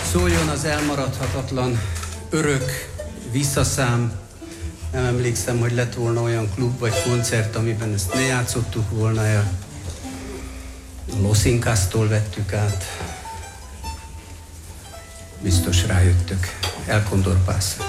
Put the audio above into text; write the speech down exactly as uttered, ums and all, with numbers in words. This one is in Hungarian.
Szóljon az elmaradhatatlan örök visszaszám. Nem emlékszem, hogy lett volna olyan klub vagy koncert, amiben ezt ne játszottuk volna el. A Los Incas-tól vettük át. Biztos rájöttök. El Condor Pasa.